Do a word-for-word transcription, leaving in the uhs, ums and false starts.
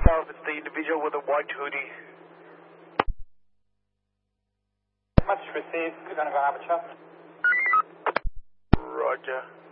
tell if it's the individual with a white hoodie. Much received. We're going to go have a chat. Roger.